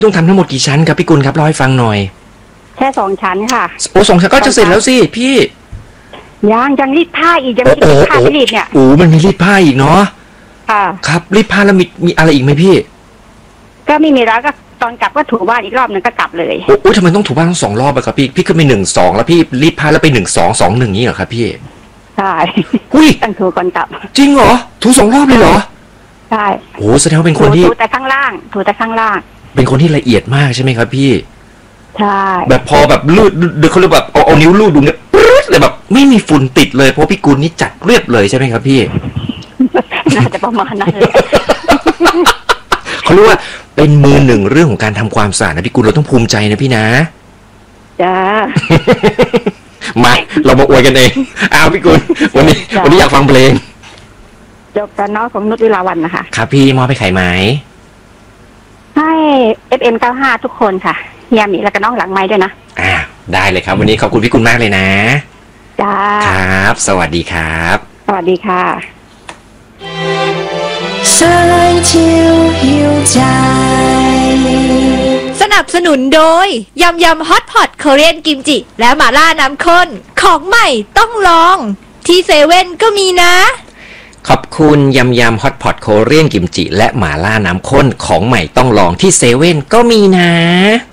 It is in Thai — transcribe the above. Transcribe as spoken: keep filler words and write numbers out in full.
ต้องทำทั้งหมดกี่ชั้นครับพี่กุลครับเล่าให้ฟังหน่อยแค่สองชั้นค่ะโอ้สองชั้นก็จะเสร็จแล้วสิพี่ยังยังรีดผ้าอีกยังไม่รีดผ้าไม่รีดเนี่ยโอ้มันมีรีดผ้าอีกเนาะค่ะครับรีดผ้าแล้วมีมีอะไรอีกไหมพี่ก็ไม่มีแล้วก็ตอนกลับก็ถูบ้านอีกรอบนึงก็กลับเลยโอ้ทำไมต้องถูบ้านทั้งสองรอบอะครับพี่พี่ขึ้นไปหนึ่งสองแล้วพี่รีดผ้าแล้วไปหนึ่งสองสองหนึ่งนี้เหรอครับพี่ใช่อุ้ยต้องถูก่อนกลับจริงเหรอถูสองรอบเลยเหรอใช่โอ้แสดงว่าเป็นคนที่ถูแต่ข้างล่างถูแต่ข้างล่างเป็นคนที่ละเอียดมากใช่ไหมครับพี่ใช่แบบพอแบบลูดเดี๋ยวเขาเรียกแบบเอาเอานิ้วลูดดูเนี่ยปึ๊ดเลยแบบไม่มีฝุ่นติดเลยเพราะพี่กุลนี่จัดเรียบเลยใช่ไหมครับพี่น่าจะประมาณนั้นเลยเขาเรียกว่าเป็นมือหนึ่งเรื่องของการทำความสะอาดนะพี่กุลเราต้องภูมิใจนะพี่นะจ้ามาเรามาอวยกันเองอ้าวพี่กุลวันนี้วันนี้อยากฟังเพลงจบกันเนาะของนุชวิลาวันนะคะครับพี่มอบไปขายไหมให้ เอฟ เอ็ม เก้าห้าทุกคนค่ะเฮียหมีแล้วก็น้องหลังไม้ด้วยนะอ่าได้เลยครับวันนี้ขอบคุณพี่กุลมากเลยนะจ้าครับสวัสดีครับสวัสดีค่ะสนับสนุนโดยยำยำฮอตพอตโคเรียนกิมจิและหม่าล่าน้ำข้นของใหม่ต้องลองที่เซเว่นก็มีนะขอบคุณยำยำฮอตพอตโคเรียนกิมจิและหม่าล่าน้ำข้นของใหม่ต้องลองที่เซเว่นก็มีนะ